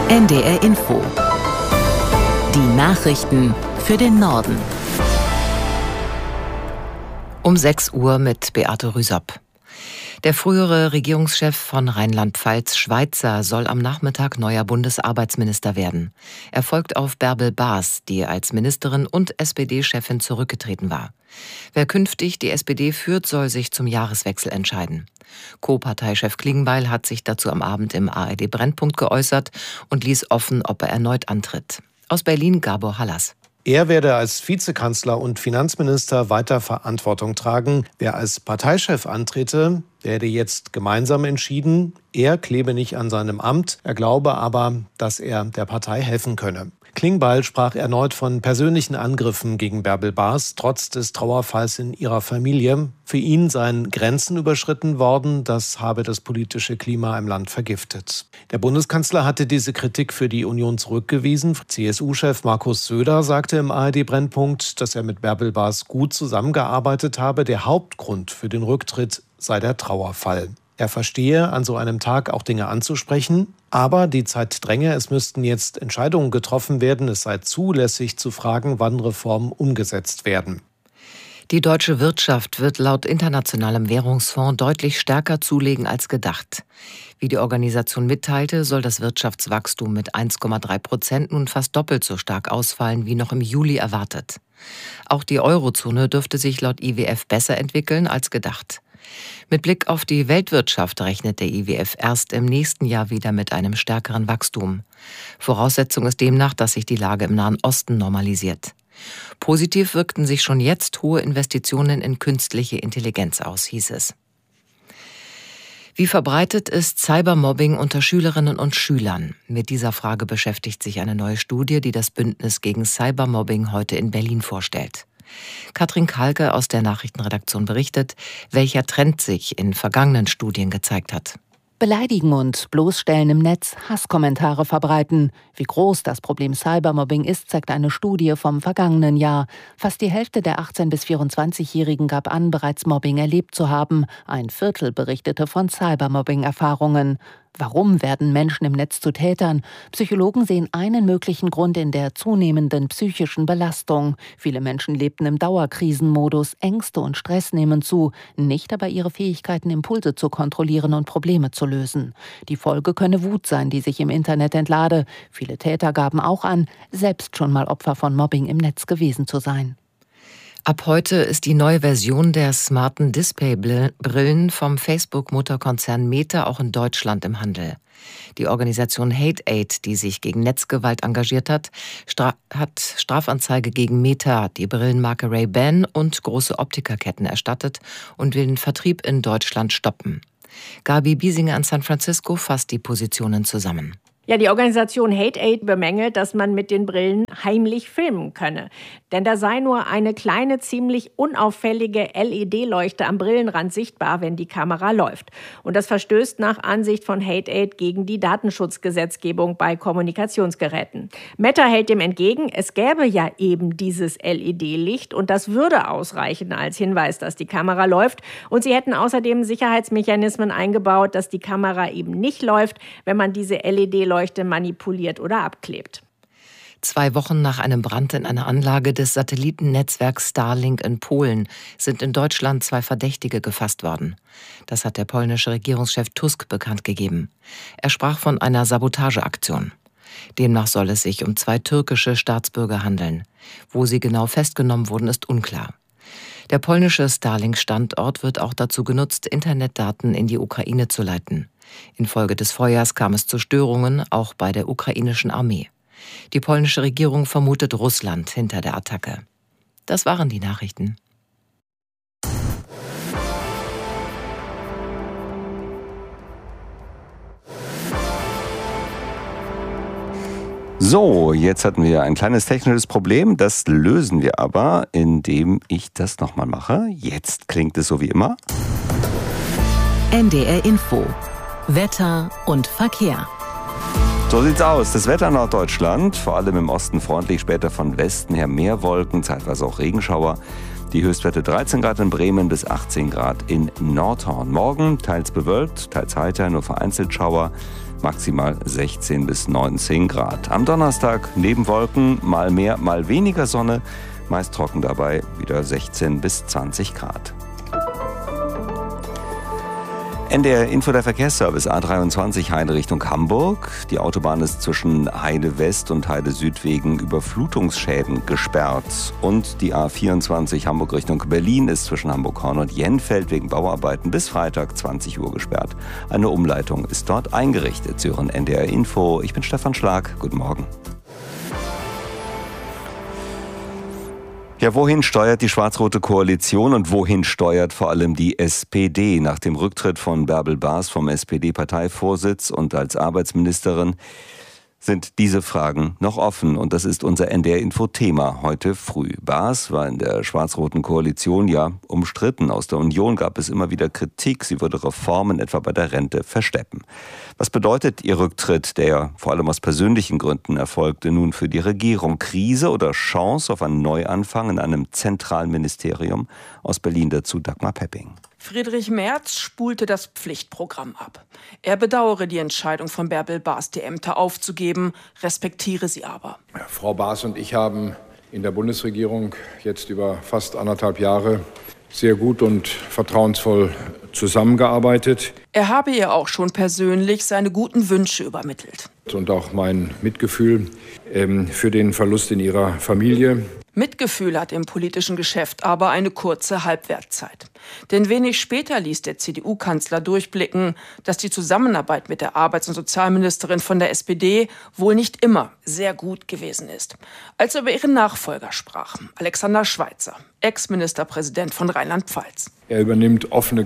NDR Info. Die Nachrichten für den Norden. Um 6 Uhr mit Beate Rüsop. Der frühere Regierungschef von Rheinland-Pfalz, Schweitzer, soll am Nachmittag neuer Bundesarbeitsminister werden. Er folgt auf Bärbel Baas, die als Ministerin und SPD-Chefin zurückgetreten war. Wer künftig die SPD führt, soll sich zum Jahreswechsel entscheiden. Co-Parteichef Klingbeil hat sich dazu am Abend im ARD-Brennpunkt geäußert und ließ offen, ob er erneut antritt. Aus Berlin Gabor Hallas. Er werde als Vizekanzler und Finanzminister weiter Verantwortung tragen. Wer als Parteichef antrete, werde jetzt gemeinsam entschieden. Er klebe nicht an seinem Amt, er glaube aber, dass er der Partei helfen könne. Klingbeil sprach erneut von persönlichen Angriffen gegen Bärbel Baas, trotz des Trauerfalls in ihrer Familie. Für ihn seien Grenzen überschritten worden, das habe das politische Klima im Land vergiftet. Der Bundeskanzler hatte diese Kritik für die Union zurückgewiesen. CSU-Chef Markus Söder sagte im ARD-Brennpunkt, dass er mit Bärbel Baas gut zusammengearbeitet habe. Der Hauptgrund für den Rücktritt sei der Trauerfall. Er verstehe, an so einem Tag auch Dinge anzusprechen, aber die Zeit dränge, es müssten jetzt Entscheidungen getroffen werden. Es sei zulässig zu fragen, wann Reformen umgesetzt werden. Die deutsche Wirtschaft wird laut Internationalem Währungsfonds deutlich stärker zulegen als gedacht. Wie die Organisation mitteilte, soll das Wirtschaftswachstum mit 1,3% nun fast doppelt so stark ausfallen wie noch im Juli erwartet. Auch die Eurozone dürfte sich laut IWF besser entwickeln als gedacht. Mit Blick auf die Weltwirtschaft rechnet der IWF erst im nächsten Jahr wieder mit einem stärkeren Wachstum. Voraussetzung ist demnach, dass sich die Lage im Nahen Osten normalisiert. Positiv wirkten sich schon jetzt hohe Investitionen in künstliche Intelligenz aus, hieß es. Wie verbreitet ist Cybermobbing unter Schülerinnen und Schülern? Mit dieser Frage beschäftigt sich eine neue Studie, die das Bündnis gegen Cybermobbing heute in Berlin vorstellt. Katrin Kalke aus der Nachrichtenredaktion berichtet, welcher Trend sich in vergangenen Studien gezeigt hat. Beleidigen und bloßstellen im Netz, Hasskommentare verbreiten. Wie groß das Problem Cybermobbing ist, zeigt eine Studie vom vergangenen Jahr. Fast die Hälfte der 18- bis 24-Jährigen gab an, bereits Mobbing erlebt zu haben. Ein Viertel berichtete von Cybermobbing-Erfahrungen. Warum werden Menschen im Netz zu Tätern? Psychologen sehen einen möglichen Grund in der zunehmenden psychischen Belastung. Viele Menschen lebten im Dauerkrisenmodus, Ängste und Stress nehmen zu, nicht aber ihre Fähigkeiten, Impulse zu kontrollieren und Probleme zu lösen. Die Folge könne Wut sein, die sich im Internet entlade. Viele Täter gaben auch an, selbst schon mal Opfer von Mobbing im Netz gewesen zu sein. Ab heute ist die neue Version der smarten Display-Brillen vom Facebook-Mutterkonzern Meta auch in Deutschland im Handel. Die Organisation Hate-Aid, die sich gegen Netzgewalt engagiert hat, hat Strafanzeige gegen Meta, die Brillenmarke Ray-Ban und große Optikerketten erstattet und will den Vertrieb in Deutschland stoppen. Gabi Biesinger in San Francisco fasst die Positionen zusammen. Ja, die Organisation Hate-Aid bemängelt, dass man mit den Brillen heimlich filmen könne. Denn da sei nur eine kleine, ziemlich unauffällige LED-Leuchte am Brillenrand sichtbar, wenn die Kamera läuft. Und das verstößt nach Ansicht von Hate-Aid gegen die Datenschutzgesetzgebung bei Kommunikationsgeräten. Meta hält dem entgegen, es gäbe ja eben dieses LED-Licht und das würde ausreichen als Hinweis, dass die Kamera läuft. Und sie hätten außerdem Sicherheitsmechanismen eingebaut, dass die Kamera eben nicht läuft, wenn man diese LED-Leuchte manipuliert oder abklebt. 2 Wochen nach einem Brand in einer Anlage des Satellitennetzwerks Starlink in Polen sind in Deutschland 2 Verdächtige gefasst worden. Das hat der polnische Regierungschef Tusk bekannt gegeben. Er sprach von einer Sabotageaktion. Demnach soll es sich um 2 türkische Staatsbürger handeln. Wo sie genau festgenommen wurden, ist unklar. Der polnische Starlink-Standort wird auch dazu genutzt, Internetdaten in die Ukraine zu leiten. Infolge des Feuers kam es zu Störungen, auch bei der ukrainischen Armee. Die polnische Regierung vermutet Russland hinter der Attacke. Das waren die Nachrichten. So, jetzt hatten wir ein kleines technisches Problem. Das lösen wir aber, indem ich das nochmal mache. Jetzt klingt es so wie immer. NDR Info. Wetter und Verkehr. So sieht's aus. Das Wetter in Norddeutschland, vor allem im Osten freundlich, später von Westen her mehr Wolken, zeitweise auch Regenschauer. Die Höchstwerte 13 Grad in Bremen bis 18 Grad in Nordhorn. Morgen teils bewölkt, teils heiter, nur vereinzelt Schauer. maximal 16 bis 19 Grad. Am Donnerstag neben Wolken mal mehr, mal weniger Sonne, meist trocken dabei wieder 16 bis 20 Grad. NDR Info, der Verkehrsservice A23 Heide Richtung Hamburg. Die Autobahn ist zwischen Heide West und Heide Süd wegen Überflutungsschäden gesperrt. Und die A24 Hamburg Richtung Berlin ist zwischen Hamburg-Horn und Jenfeld wegen Bauarbeiten bis Freitag 20 Uhr gesperrt. Eine Umleitung ist dort eingerichtet. Sie hören NDR Info. Ich bin Stefan Schlag. Guten Morgen. Ja, wohin steuert die schwarz-rote Koalition und wohin steuert vor allem die SPD? Nach dem Rücktritt von Bärbel Baas vom SPD-Parteivorsitz und als Arbeitsministerin sind diese Fragen noch offen. Und das ist unser NDR-Info-Thema heute früh. Baas war in der schwarz-roten Koalition ja umstritten. Aus der Union gab es immer wieder Kritik. Sie würde Reformen etwa bei der Rente versteppen. Was bedeutet ihr Rücktritt, der vor allem aus persönlichen Gründen erfolgte, nun für die Regierung? Krise oder Chance auf einen Neuanfang in einem zentralen Ministerium? Aus Berlin dazu Dagmar Pepping. Friedrich Merz spulte das Pflichtprogramm ab. Er bedauere die Entscheidung von Bärbel Baas, die Ämter aufzugeben, respektiere sie aber. Frau Baas und ich haben in der Bundesregierung jetzt über fast 1,5 Jahre sehr gut und vertrauensvoll zusammengearbeitet. Er habe ihr auch schon persönlich seine guten Wünsche übermittelt. Und auch mein Mitgefühl für den Verlust in ihrer Familie. Mitgefühl hat im politischen Geschäft aber eine kurze Halbwertszeit. Denn wenig später ließ der CDU-Kanzler durchblicken, dass die Zusammenarbeit mit der Arbeits- und Sozialministerin von der SPD wohl nicht immer sehr gut gewesen ist. Als er über ihren Nachfolger sprach, Alexander Schweitzer, Ex-Ministerpräsident von Rheinland-Pfalz. Er übernimmt offene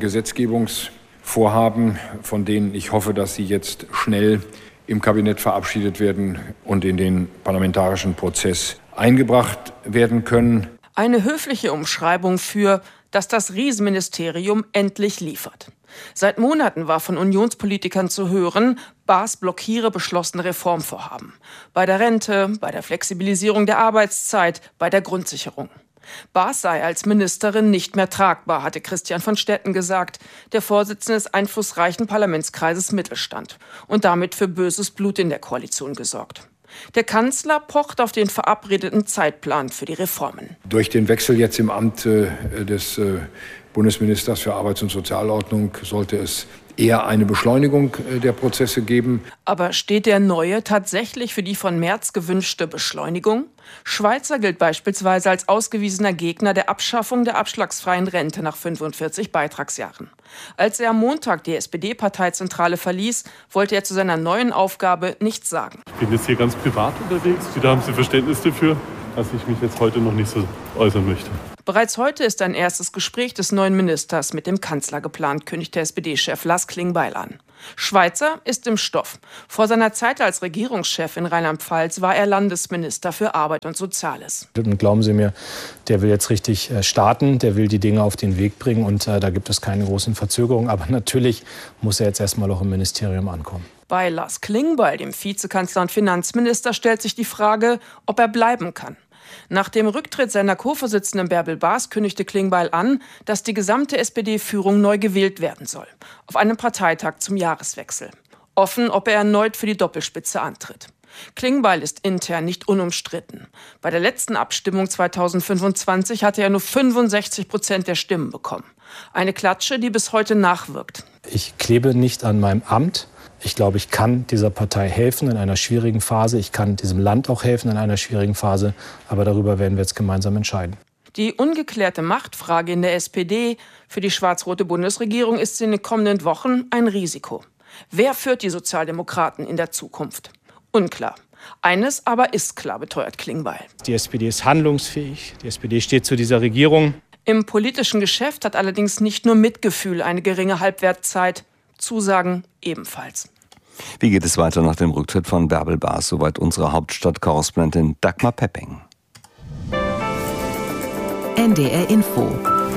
Gesetzgebungsvorhaben, von denen ich hoffe, dass sie jetzt schnell im Kabinett verabschiedet werden und in den parlamentarischen Prozess eingebracht werden können. Eine höfliche Umschreibung für, dass das Riesenministerium endlich liefert. Seit Monaten war von Unionspolitikern zu hören, Baas blockiere beschlossene Reformvorhaben. Bei der Rente, bei der Flexibilisierung der Arbeitszeit, bei der Grundsicherung. Baas sei als Ministerin nicht mehr tragbar, hatte Christian von Stetten gesagt, der Vorsitzende des einflussreichen Parlamentskreises Mittelstand, und damit für böses Blut in der Koalition gesorgt. Der Kanzler pocht auf den verabredeten Zeitplan für die Reformen. Durch den Wechsel jetzt im Amt des Bundesministers für Arbeits- und Sozialordnung sollte es eher eine Beschleunigung der Prozesse geben. Aber steht der Neue tatsächlich für die von Merz gewünschte Beschleunigung? Schweitzer gilt beispielsweise als ausgewiesener Gegner der Abschaffung der abschlagsfreien Rente nach 45 Beitragsjahren. Als er am Montag die SPD-Parteizentrale verließ, wollte er zu seiner neuen Aufgabe nichts sagen. Ich bin jetzt hier ganz privat unterwegs. Da haben Sie Verständnis dafür, dass ich mich jetzt heute noch nicht so äußern möchte. Bereits heute ist ein erstes Gespräch des neuen Ministers mit dem Kanzler geplant, kündigt der SPD-Chef Lars Klingbeil an. Schweitzer ist im Stoff. Vor seiner Zeit als Regierungschef in Rheinland-Pfalz war er Landesminister für Arbeit und Soziales. Und glauben Sie mir, der will jetzt richtig starten, der will die Dinge auf den Weg bringen und da gibt es keine großen Verzögerungen. Aber natürlich muss er jetzt erstmal auch im Ministerium ankommen. Bei Lars Klingbeil, dem Vizekanzler und Finanzminister, stellt sich die Frage, ob er bleiben kann. Nach dem Rücktritt seiner Co-Vorsitzenden Bärbel Baas kündigte Klingbeil an, dass die gesamte SPD-Führung neu gewählt werden soll. Auf einem Parteitag zum Jahreswechsel. Offen, ob er erneut für die Doppelspitze antritt. Klingbeil ist intern nicht unumstritten. Bei der letzten Abstimmung 2025 hatte er nur 65% der Stimmen bekommen. Eine Klatsche, die bis heute nachwirkt. Ich klebe nicht an meinem Amt. Ich glaube, ich kann dieser Partei helfen in einer schwierigen Phase. Ich kann diesem Land auch helfen in einer schwierigen Phase. Aber darüber werden wir jetzt gemeinsam entscheiden. Die ungeklärte Machtfrage in der SPD für die schwarz-rote Bundesregierung ist in den kommenden Wochen ein Risiko. Wer führt die Sozialdemokraten in der Zukunft? Unklar. Eines aber ist klar, beteuert Klingbeil. Die SPD ist handlungsfähig. Die SPD steht zu dieser Regierung. Im politischen Geschäft hat allerdings nicht nur Mitgefühl eine geringe Halbwertszeit. Zusagen ebenfalls. Wie geht es weiter nach dem Rücktritt von Bärbel Baas? Soweit unsere Hauptstadtkorrespondentin Dagmar Pepping. NDR Info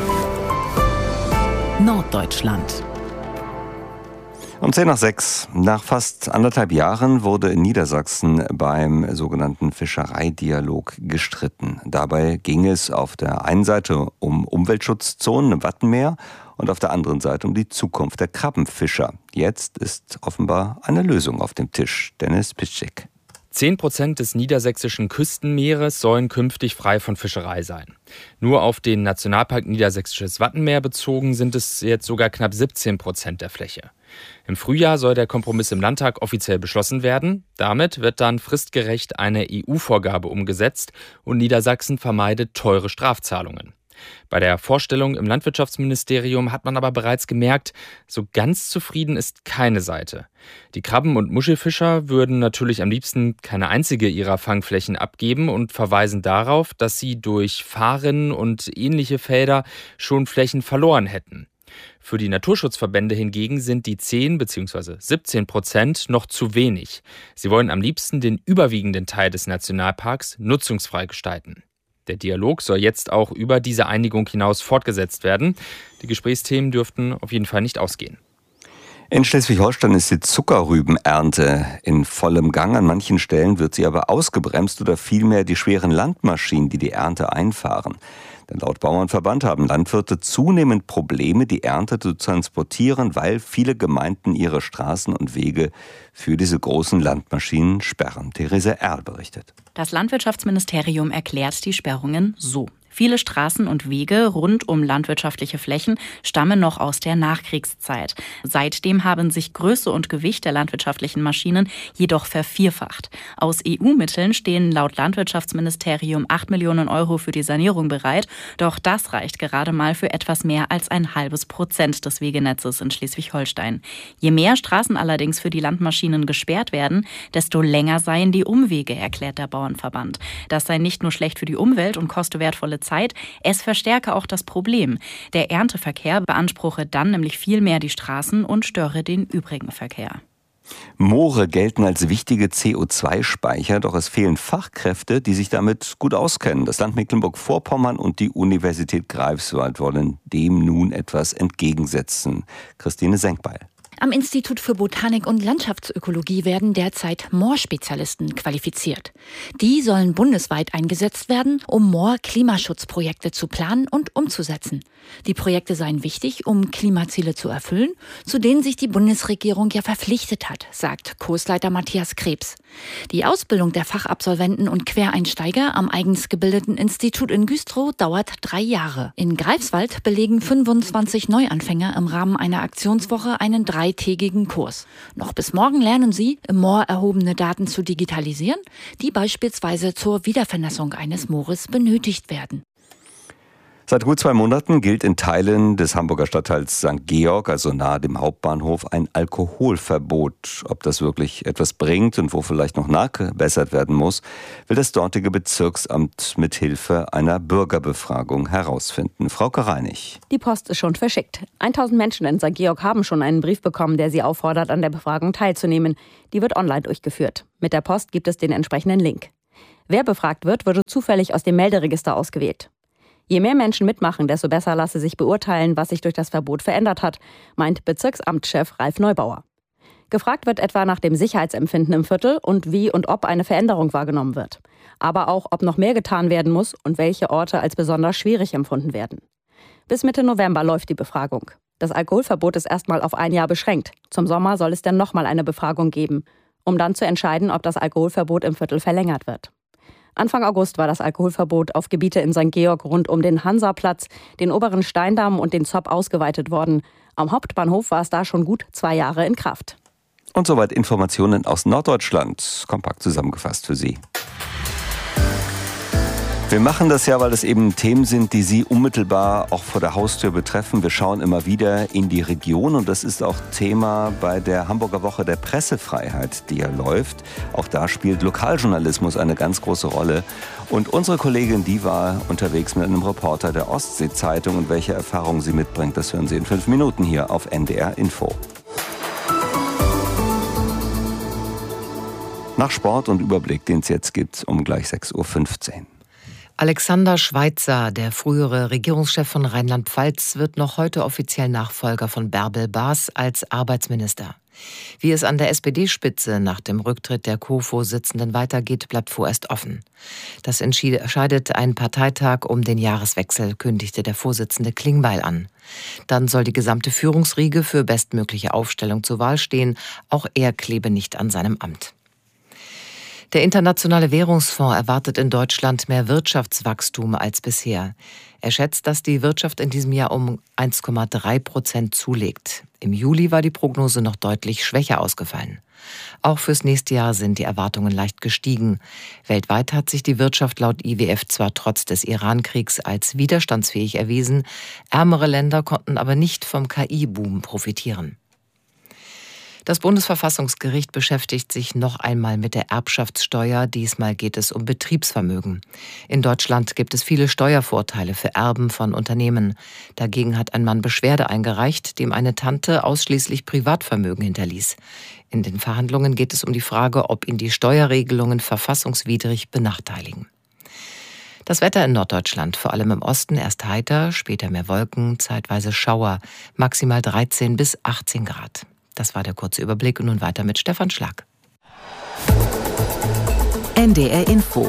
Norddeutschland. Um 5:10. Nach fast 1,5 Jahren wurde in Niedersachsen beim sogenannten Fischereidialog gestritten. Dabei ging es auf der einen Seite um Umweltschutzzonen im Wattenmeer und auf der anderen Seite um die Zukunft der Krabbenfischer. Jetzt ist offenbar eine Lösung auf dem Tisch. Dennis Pitschik. 10% des niedersächsischen Küstenmeeres sollen künftig frei von Fischerei sein. Nur auf den Nationalpark Niedersächsisches Wattenmeer bezogen sind es jetzt sogar knapp 17% der Fläche. Im Frühjahr soll der Kompromiss im Landtag offiziell beschlossen werden. Damit wird dann fristgerecht eine EU-Vorgabe umgesetzt und Niedersachsen vermeidet teure Strafzahlungen. Bei der Vorstellung im Landwirtschaftsministerium hat man aber bereits gemerkt, so ganz zufrieden ist keine Seite. Die Krabben- und Muschelfischer würden natürlich am liebsten keine einzige ihrer Fangflächen abgeben und verweisen darauf, dass sie durch Fahrrinnen und ähnliche Felder schon Flächen verloren hätten. Für die Naturschutzverbände hingegen sind die 10 bzw. 17% noch zu wenig. Sie wollen am liebsten den überwiegenden Teil des Nationalparks nutzungsfrei gestalten. Der Dialog soll jetzt auch über diese Einigung hinaus fortgesetzt werden. Die Gesprächsthemen dürften auf jeden Fall nicht ausgehen. In Schleswig-Holstein ist die Zuckerrübenernte in vollem Gang. An manchen Stellen wird sie aber ausgebremst oder vielmehr die schweren Landmaschinen, die die Ernte einfahren. Denn laut Bauernverband haben Landwirte zunehmend Probleme, die Ernte zu transportieren, weil viele Gemeinden ihre Straßen und Wege für diese großen Landmaschinen sperren. Therese Erl berichtet. Das Landwirtschaftsministerium erklärt die Sperrungen so. Viele Straßen und Wege rund um landwirtschaftliche Flächen stammen noch aus der Nachkriegszeit. Seitdem haben sich Größe und Gewicht der landwirtschaftlichen Maschinen jedoch vervierfacht. Aus EU-Mitteln stehen laut Landwirtschaftsministerium 8 Millionen Euro für die Sanierung bereit. Doch das reicht gerade mal für etwas mehr als 0,5% des Wegenetzes in Schleswig-Holstein. Je mehr Straßen allerdings für die Landmaschinen gesperrt werden, desto länger seien die Umwege, erklärt der Bauernverband. Das sei nicht nur schlecht für die Umwelt und koste wertvolle Zeit, es verstärke auch das Problem. Der Ernteverkehr beanspruche dann nämlich viel mehr die Straßen und störe den übrigen Verkehr. Moore gelten als wichtige CO2-Speicher, doch es fehlen Fachkräfte, die sich damit gut auskennen. Das Land Mecklenburg-Vorpommern und die Universität Greifswald wollen dem nun etwas entgegensetzen. Christine Senkbeil. Am Institut für Botanik und Landschaftsökologie werden derzeit Moorspezialisten qualifiziert. Die sollen bundesweit eingesetzt werden, um Moor-Klimaschutzprojekte zu planen und umzusetzen. Die Projekte seien wichtig, um Klimaziele zu erfüllen, zu denen sich die Bundesregierung ja verpflichtet hat, sagt Kursleiter Matthias Krebs. Die Ausbildung der Fachabsolventen und Quereinsteiger am eigens gebildeten Institut in Güstrow dauert 3 Jahre. In Greifswald belegen 25 Neuanfänger im Rahmen einer Aktionswoche einen 3-tägigen Kurs. Noch bis morgen lernen sie, im Moor erhobene Daten zu digitalisieren, die beispielsweise zur Wiedervernässung eines Moores benötigt werden. Seit gut 2 Monaten gilt in Teilen des Hamburger Stadtteils St. Georg, also nahe dem Hauptbahnhof, ein Alkoholverbot. Ob das wirklich etwas bringt und wo vielleicht noch nachgebessert werden muss, will das dortige Bezirksamt mit Hilfe einer Bürgerbefragung herausfinden. Frauke Reinig. Die Post ist schon verschickt. 1000 Menschen in St. Georg haben schon einen Brief bekommen, der sie auffordert, an der Befragung teilzunehmen. Die wird online durchgeführt. Mit der Post gibt es den entsprechenden Link. Wer befragt wird, wurde zufällig aus dem Melderegister ausgewählt. Je mehr Menschen mitmachen, desto besser lasse sich beurteilen, was sich durch das Verbot verändert hat, meint Bezirksamtschef Ralf Neubauer. Gefragt wird etwa nach dem Sicherheitsempfinden im Viertel und wie und ob eine Veränderung wahrgenommen wird. Aber auch, ob noch mehr getan werden muss und welche Orte als besonders schwierig empfunden werden. Bis Mitte November läuft die Befragung. Das Alkoholverbot ist erstmal auf 1 Jahr beschränkt. Zum Sommer soll es dann nochmal eine Befragung geben, um dann zu entscheiden, ob das Alkoholverbot im Viertel verlängert wird. Anfang August war das Alkoholverbot auf Gebiete in St. Georg rund um den Hansaplatz, den oberen Steindamm und den Zopp ausgeweitet worden. Am Hauptbahnhof war es da schon gut 2 Jahre in Kraft. Und soweit Informationen aus Norddeutschland, kompakt zusammengefasst für Sie. Wir machen das ja, weil es eben Themen sind, die Sie unmittelbar auch vor der Haustür betreffen. Wir schauen immer wieder in die Region und das ist auch Thema bei der Hamburger Woche der Pressefreiheit, die ja läuft. Auch da spielt Lokaljournalismus eine ganz große Rolle. Und unsere Kollegin, die war unterwegs mit einem Reporter der Ostsee-Zeitung und welche Erfahrungen sie mitbringt, das hören Sie in 5 Minuten hier auf NDR Info. Nach Sport und Überblick, den es jetzt gibt, um gleich 6:15 Uhr. Alexander Schweitzer, der frühere Regierungschef von Rheinland-Pfalz, wird noch heute offiziell Nachfolger von Bärbel Baas als Arbeitsminister. Wie es an der SPD-Spitze nach dem Rücktritt der Co-Vorsitzenden weitergeht, bleibt vorerst offen. Das entscheidet ein Parteitag um den Jahreswechsel, kündigte der Vorsitzende Klingbeil an. Dann soll die gesamte Führungsriege für bestmögliche Aufstellung zur Wahl stehen. Auch er klebe nicht an seinem Amt. Der Internationale Währungsfonds erwartet in Deutschland mehr Wirtschaftswachstum als bisher. Er schätzt, dass die Wirtschaft in diesem Jahr um 1,3% zulegt. Im Juli war die Prognose noch deutlich schwächer ausgefallen. Auch fürs nächste Jahr sind die Erwartungen leicht gestiegen. Weltweit hat sich die Wirtschaft laut IWF zwar trotz des Iran-Kriegs als widerstandsfähig erwiesen, ärmere Länder konnten aber nicht vom KI-Boom profitieren. Das Bundesverfassungsgericht beschäftigt sich noch einmal mit der Erbschaftssteuer. Diesmal geht es um Betriebsvermögen. In Deutschland gibt es viele Steuervorteile für Erben von Unternehmen. Dagegen hat ein Mann Beschwerde eingereicht, dem eine Tante ausschließlich Privatvermögen hinterließ. In den Verhandlungen geht es um die Frage, ob ihn die Steuerregelungen verfassungswidrig benachteiligen. Das Wetter in Norddeutschland, vor allem im Osten, erst heiter, später mehr Wolken, zeitweise Schauer, maximal 13 bis 18 Grad. Das war der kurze Überblick und nun weiter mit Stefan Schlag. NDR Info.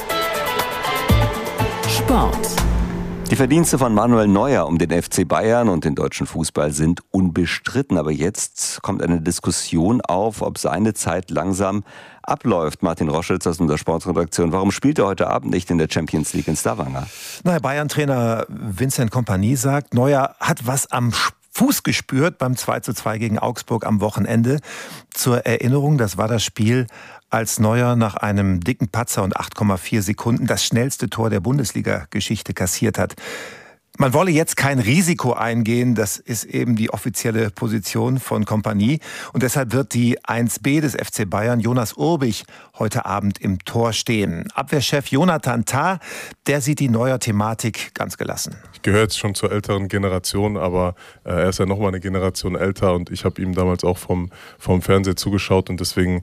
Sport. Die Verdienste von Manuel Neuer um den FC Bayern und den deutschen Fußball sind unbestritten. Aber jetzt kommt eine Diskussion auf, ob seine Zeit langsam abläuft. Martin Roschitz aus unserer Sportredaktion. Warum spielt er heute Abend nicht in der Champions League in Stavanger? Bayern-Trainer Vincent Kompany sagt, Neuer hat was am Fuß gespürt beim 2:2 gegen Augsburg am Wochenende. Zur Erinnerung, das war das Spiel, als Neuer nach einem dicken Patzer und 8,4 Sekunden das schnellste Tor der Bundesliga-Geschichte kassiert hat. Man wolle jetzt kein Risiko eingehen, das ist eben die offizielle Position von Kompany. Und deshalb wird die 1B des FC Bayern, Jonas Urbich, heute Abend im Tor stehen. Abwehrchef Jonathan Tah, der sieht die Neuer-Thematik ganz gelassen. Ich gehöre jetzt schon zur älteren Generation, aber er ist ja noch mal eine Generation älter und ich habe ihm damals auch vom Fernseher zugeschaut und deswegen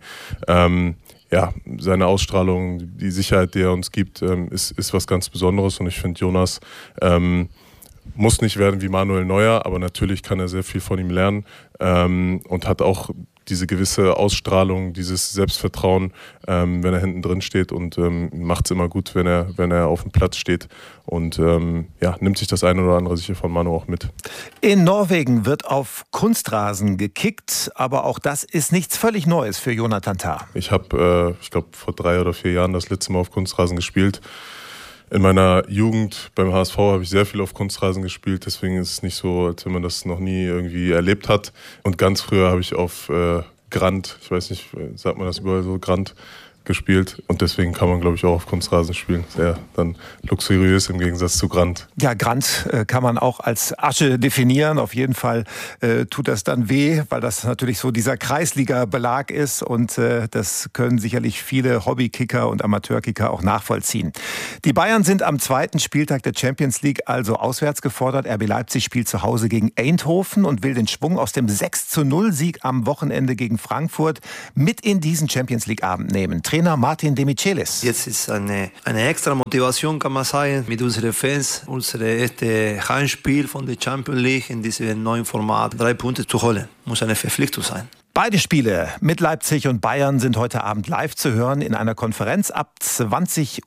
seine Ausstrahlung, die Sicherheit, die er uns gibt, ist was ganz Besonderes und ich finde, Jonas muss nicht werden wie Manuel Neuer, aber natürlich kann er sehr viel von ihm lernen und hat auch diese gewisse Ausstrahlung, dieses Selbstvertrauen, wenn er hinten drin steht und macht es immer gut, wenn er auf dem Platz steht und nimmt sich das eine oder andere sicher von Manu auch mit. In Norwegen wird auf Kunstrasen gekickt, aber auch das ist nichts völlig Neues für Jonathan Tah. Ich habe, vor 3 oder 4 Jahren das letzte Mal auf Kunstrasen gespielt. In meiner Jugend beim HSV habe ich sehr viel auf Kunstrasen gespielt, deswegen ist es nicht so, als wenn man das noch nie irgendwie erlebt hat. Und ganz früher habe ich auf Grand, ich weiß nicht, sagt man das überall so, Grand gespielt und deswegen kann man, glaube ich, auch auf Kunstrasen spielen. Sehr dann luxuriös im Gegensatz zu Grand. Ja, Grand kann man auch als Asche definieren. Auf jeden Fall tut das dann weh, weil das natürlich so dieser Kreisliga-Belag ist und das können sicherlich viele Hobbykicker und Amateurkicker auch nachvollziehen. Die Bayern sind am 2. Spieltag der Champions League also auswärts gefordert. RB Leipzig spielt zu Hause gegen Eindhoven und will den Schwung aus dem 6:0-Sieg am Wochenende gegen Frankfurt mit in diesen Champions League-Abend nehmen. Trainer Martin de Michelis. Jetzt ist eine extra Motivation, kann man sagen, mit unseren Fans, unser erstes Heimspiel von der Champions League in diesem neuen Format 3 Punkte zu holen. Muss eine Verpflichtung sein. Beide Spiele mit Leipzig und Bayern sind heute Abend live zu hören in einer Konferenz ab 20:45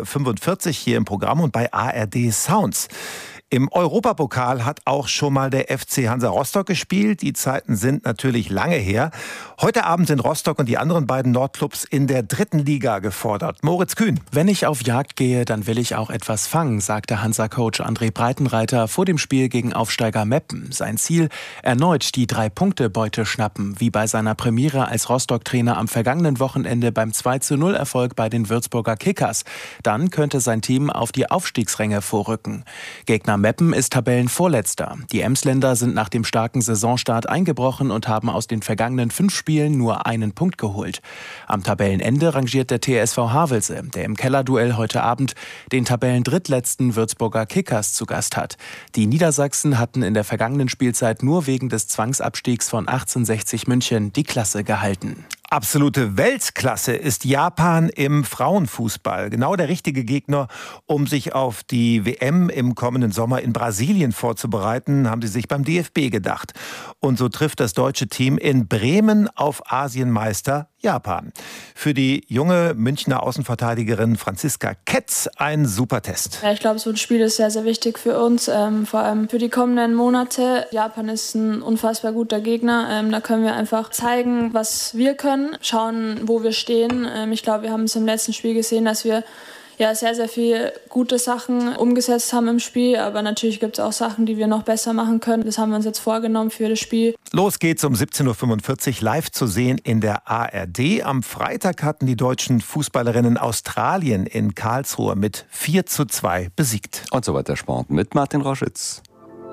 Uhr hier im Programm und bei ARD Sounds. Im Europapokal hat auch schon mal der FC Hansa Rostock gespielt. Die Zeiten sind natürlich lange her. Heute Abend sind Rostock und die anderen beiden Nordclubs in der 3. Liga gefordert. Moritz Kühn. Wenn ich auf Jagd gehe, dann will ich auch etwas fangen, sagte Hansa-Coach André Breitenreiter vor dem Spiel gegen Aufsteiger Meppen. Sein Ziel, erneut die 3-Punkte-Beute schnappen, wie bei seiner Premiere als Rostock-Trainer am vergangenen Wochenende beim 2:0-Erfolg bei den Würzburger Kickers. Dann könnte sein Team auf die Aufstiegsränge vorrücken. Gegner Meppen ist Tabellenvorletzter. Die Emsländer sind nach dem starken Saisonstart eingebrochen und haben aus den vergangenen 5 Spielen nur einen Punkt geholt. Am Tabellenende rangiert der TSV Havelse, der im Kellerduell heute Abend den Tabellendrittletzten Würzburger Kickers zu Gast hat. Die Niedersachsen hatten in der vergangenen Spielzeit nur wegen des Zwangsabstiegs von 1860 München die Klasse gehalten. Absolute Weltklasse ist Japan im Frauenfußball. Genau der richtige Gegner, um sich auf die WM im kommenden Sommer in Brasilien vorzubereiten, haben sie sich beim DFB gedacht. Und so trifft das deutsche Team in Bremen auf Asienmeister Japan. Für die junge Münchner Außenverteidigerin Franziska Ketz ein super Test. Ja, ich glaube, so ein Spiel ist sehr, sehr wichtig für uns, vor allem für die kommenden Monate. Japan ist ein unfassbar guter Gegner. Da können wir einfach zeigen, was wir können, schauen, wo wir stehen. Ich glaube, wir haben es im letzten Spiel gesehen, dass wir sehr, sehr viele gute Sachen umgesetzt haben im Spiel. Aber natürlich gibt es auch Sachen, die wir noch besser machen können. Das haben wir uns jetzt vorgenommen für das Spiel. Los geht's um 17.45 Uhr live zu sehen in der ARD. Am Freitag hatten die deutschen Fußballerinnen Australien in Karlsruhe mit 4:2 besiegt. Und so weiter Sport mit Martin Roschitz.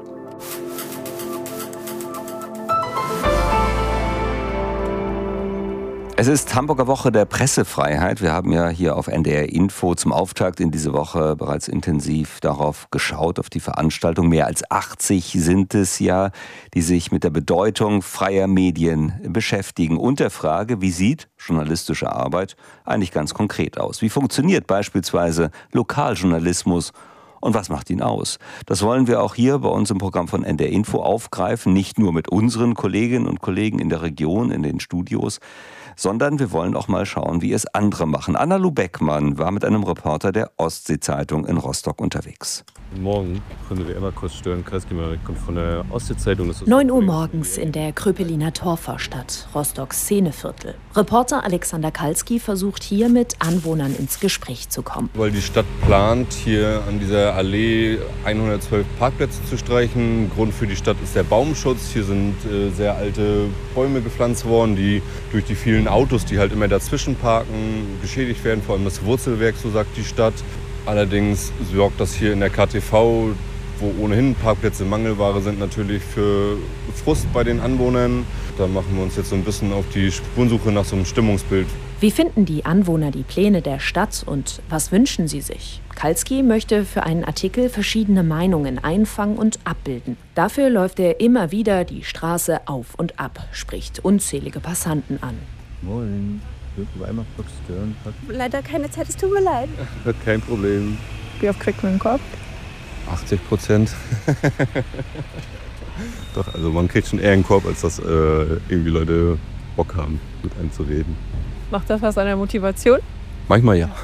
Es ist Hamburger Woche der Pressefreiheit. Wir haben ja hier auf NDR Info zum Auftakt in diese Woche bereits intensiv darauf geschaut, auf die Veranstaltung. Mehr als 80 sind es ja, die sich mit der Bedeutung freier Medien beschäftigen. Und der Frage, wie sieht journalistische Arbeit eigentlich ganz konkret aus? Wie funktioniert beispielsweise Lokaljournalismus? Und was macht ihn aus? Das wollen wir auch hier bei uns im Programm von NDR Info aufgreifen. Nicht nur mit unseren Kolleginnen und Kollegen in der Region, in den Studios, sondern wir wollen auch mal schauen, wie es andere machen. Anna-Lu Beckmann war mit einem Reporter der Ostsee-Zeitung in Rostock unterwegs. Guten Morgen, können wir einmal kurz stören. Kreisky kommt von der Ostsee-Zeitung. 9 Uhr morgens in der Kröpeliner Torvorstadt, Rostocks Szeneviertel. Reporter Alexander Kalski versucht hier mit Anwohnern ins Gespräch zu kommen. Weil die Stadt plant, hier an dieser Allee 112 Parkplätze zu streichen. Grund für die Stadt ist der Baumschutz. Hier sind sehr alte Bäume gepflanzt worden, die durch die vielen Autos, die halt immer dazwischen parken, geschädigt werden. Vor allem das Wurzelwerk, so sagt die Stadt. Allerdings sorgt das hier in der KTV, wo ohnehin Parkplätze Mangelware sind, natürlich für Frust bei den Anwohnern. Da machen wir uns jetzt so ein bisschen auf die Spurensuche nach so einem Stimmungsbild. Wie finden die Anwohner die Pläne der Stadt und was wünschen sie sich? Kalski möchte für einen Artikel verschiedene Meinungen einfangen und abbilden. Dafür läuft er immer wieder die Straße auf und ab, spricht unzählige Passanten an. Moin. Einmal kurz stören. Leider keine Zeit, es tut mir leid. Kein Problem. Wie oft kriegt man einen Korb? 80%. Doch, also man kriegt schon eher einen Korb, als dass irgendwie Leute Bock haben, mit einem zu reden. Macht das was an der Motivation? Manchmal ja.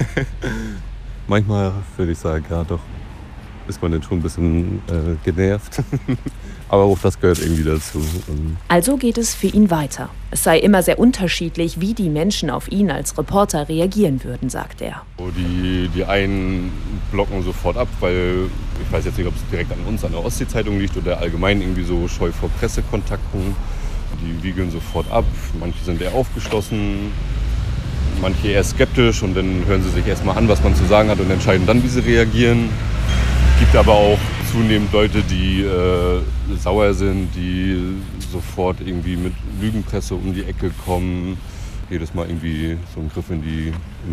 Manchmal würde ich sagen, ja doch. Ist man dann schon ein bisschen genervt. Aber auch das gehört irgendwie dazu. Also geht es für ihn weiter. Es sei immer sehr unterschiedlich, wie die Menschen auf ihn als Reporter reagieren würden, sagt er. Die einen blocken sofort ab, weil ich weiß jetzt nicht, ob es direkt an uns, an der Ostsee-Zeitung liegt oder allgemein irgendwie so scheu vor Pressekontakten. Die wiegeln sofort ab. Manche sind eher aufgeschlossen, manche eher skeptisch und dann hören sie sich erstmal an, was man zu sagen hat und entscheiden dann, wie sie reagieren. Es gibt aber auch zunehmend Leute, die sauer sind, die sofort irgendwie mit Lügenpresse um die Ecke kommen. Jedes Mal irgendwie so ein Griff in die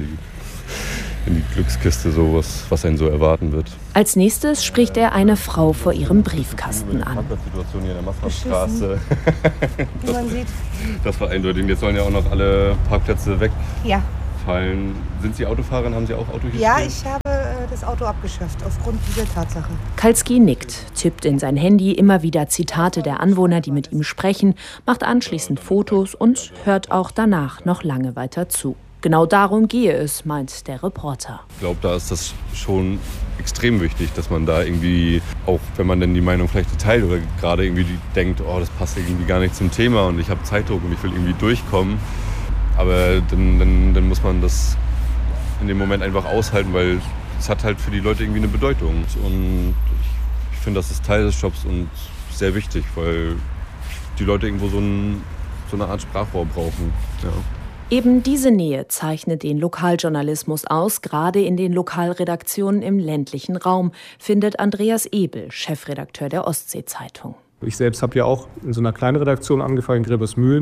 Glückskiste, so was einen so erwarten wird. Als nächstes spricht er eine Frau vor ihrem Briefkasten an. Situation hier in der Maßnahmenstraße. Wie man sieht. Das war eindeutig. Jetzt sollen ja auch noch alle Parkplätze wegfallen. Ja. Sind Sie Autofahrerin? Haben Sie auch Auto hier? Ja, ich habe das Auto abgeschafft aufgrund dieser Tatsache. Kalski nickt, tippt in sein Handy immer wieder Zitate der Anwohner, die mit ihm sprechen, macht anschließend Fotos und hört auch danach noch lange weiter zu. Genau darum gehe es, meint der Reporter. Ich glaube, da ist das schon extrem wichtig, dass man da irgendwie, auch wenn man denn die Meinung vielleicht nicht teilt oder gerade irgendwie denkt, oh, das passt irgendwie gar nicht zum Thema und ich habe Zeitdruck und ich will irgendwie durchkommen. Aber dann muss man das in dem Moment einfach aushalten, weil es hat halt für die Leute irgendwie eine Bedeutung. Und ich finde, das ist Teil des Jobs und sehr wichtig, weil die Leute irgendwo so eine Art Sprachrohr brauchen. Ja. Eben diese Nähe zeichnet den Lokaljournalismus aus, gerade in den Lokalredaktionen im ländlichen Raum, findet Andreas Ebel, Chefredakteur der Ostsee-Zeitung. Ich selbst habe ja auch in so einer kleinen Redaktion angefangen in Gräbersmühlen.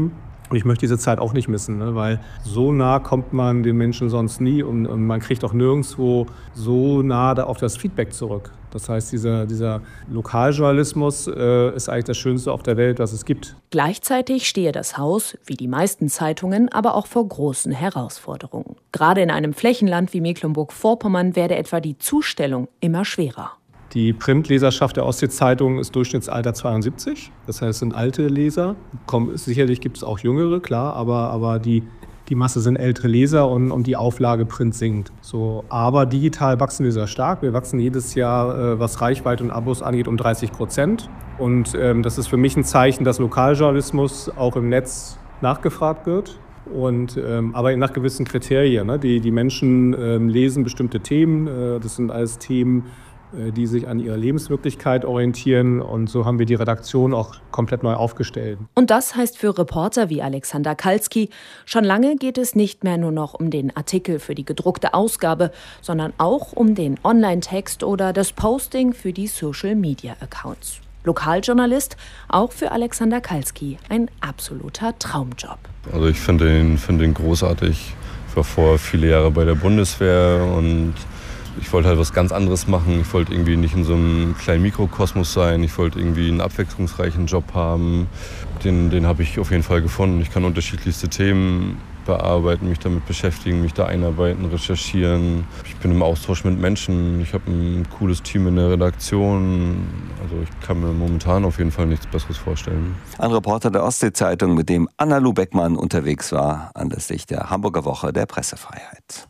Und ich möchte diese Zeit auch nicht missen, ne? Weil so nah kommt man den Menschen sonst nie und man kriegt auch nirgendwo so nah auf das Feedback zurück. Das heißt, dieser Lokaljournalismus ist eigentlich das Schönste auf der Welt, was es gibt. Gleichzeitig stehe das Haus, wie die meisten Zeitungen, aber auch vor großen Herausforderungen. Gerade in einem Flächenland wie Mecklenburg-Vorpommern werde etwa die Zustellung immer schwerer. Die Printleserschaft der Ostsee-Zeitung ist Durchschnittsalter 72. Das heißt, es sind alte Leser. Sicherlich gibt es auch jüngere, klar, aber die Masse sind ältere Leser und die Auflage Print sinkt. So, aber digital wachsen wir sehr stark. Wir wachsen jedes Jahr, was Reichweite und Abos angeht, um 30%. Und das ist für mich ein Zeichen, dass Lokaljournalismus auch im Netz nachgefragt wird. Aber nach gewissen Kriterien. Ne? Die Menschen lesen bestimmte Themen. Das sind alles Themen, die sich an ihrer Lebenswirklichkeit orientieren. Und so haben wir die Redaktion auch komplett neu aufgestellt. Und das heißt für Reporter wie Alexander Kalski, schon lange geht es nicht mehr nur noch um den Artikel für die gedruckte Ausgabe, sondern auch um den Online-Text oder das Posting für die Social-Media-Accounts. Lokaljournalist, auch für Alexander Kalski ein absoluter Traumjob. Also ich finde den großartig. Ich war vor viele Jahre bei der Bundeswehr und ich wollte halt was ganz anderes machen. Ich wollte irgendwie nicht in so einem kleinen Mikrokosmos sein. Ich wollte irgendwie einen abwechslungsreichen Job haben. Den habe ich auf jeden Fall gefunden. Ich kann unterschiedlichste Themen bearbeiten, mich damit beschäftigen, mich da einarbeiten, recherchieren. Ich bin im Austausch mit Menschen. Ich habe ein cooles Team in der Redaktion. Also ich kann mir momentan auf jeden Fall nichts Besseres vorstellen. Ein Reporter der Ostsee-Zeitung, mit dem Anna-Lu Beckmann unterwegs war, anlässlich der Hamburger Woche der Pressefreiheit.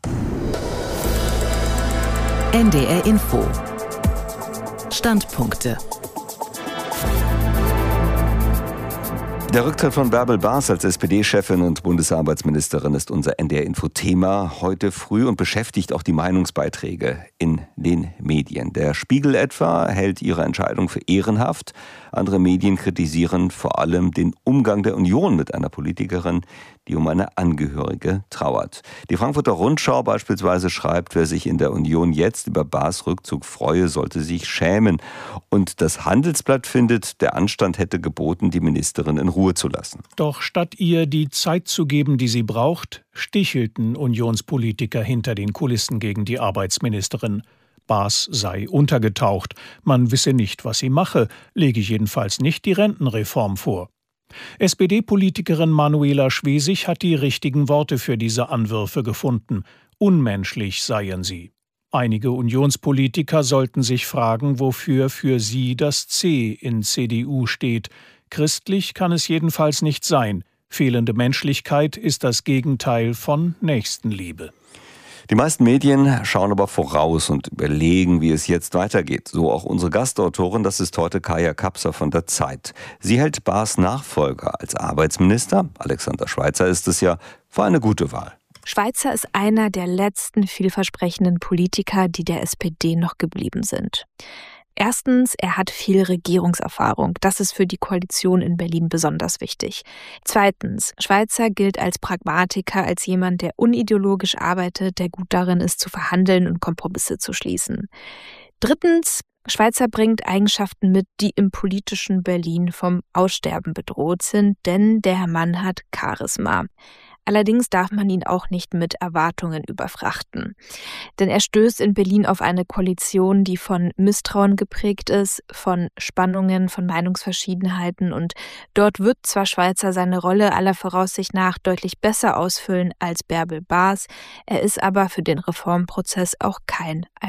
NDR Info. Standpunkte. Der Rücktritt von Bärbel Baas als SPD-Chefin und Bundesarbeitsministerin ist unser NDR-Info-Thema heute früh und beschäftigt auch die Meinungsbeiträge in den Medien. Der Spiegel etwa hält ihre Entscheidung für ehrenhaft. Andere Medien kritisieren vor allem den Umgang der Union mit einer Politikerin, die um eine Angehörige trauert. Die Frankfurter Rundschau beispielsweise schreibt, wer sich in der Union jetzt über Baas Rückzug freue, sollte sich schämen. Und das Handelsblatt findet, der Anstand hätte geboten, die Ministerin in Ruhe zu lassen. Doch statt ihr die Zeit zu geben, die sie braucht, stichelten Unionspolitiker hinter den Kulissen gegen die Arbeitsministerin. Baas sei untergetaucht. Man wisse nicht, was sie mache, lege jedenfalls nicht die Rentenreform vor. SPD-Politikerin Manuela Schwesig hat die richtigen Worte für diese Anwürfe gefunden. Unmenschlich seien sie. Einige Unionspolitiker sollten sich fragen, wofür für sie das C in CDU steht. Christlich kann es jedenfalls nicht sein. Fehlende Menschlichkeit ist das Gegenteil von Nächstenliebe. Die meisten Medien schauen aber voraus und überlegen, wie es jetzt weitergeht. So auch unsere Gastautorin, das ist heute Kaja Kapser von der Zeit. Sie hält Baas Nachfolger als Arbeitsminister, Alexander Schweitzer ist es ja, für eine gute Wahl. Schweitzer ist einer der letzten vielversprechenden Politiker, die der SPD noch geblieben sind. Erstens, er hat viel Regierungserfahrung. Das ist für die Koalition in Berlin besonders wichtig. Zweitens, Schweitzer gilt als Pragmatiker, als jemand, der unideologisch arbeitet, der gut darin ist, zu verhandeln und Kompromisse zu schließen. Drittens, Schweitzer bringt Eigenschaften mit, die im politischen Berlin vom Aussterben bedroht sind, denn der Mann hat Charisma. Allerdings darf man ihn auch nicht mit Erwartungen überfrachten. Denn er stößt in Berlin auf eine Koalition, die von Misstrauen geprägt ist, von Spannungen, von Meinungsverschiedenheiten. Und dort wird zwar Schweitzer seine Rolle aller Voraussicht nach deutlich besser ausfüllen als Bärbel Baas, er ist aber für den Reformprozess auch kein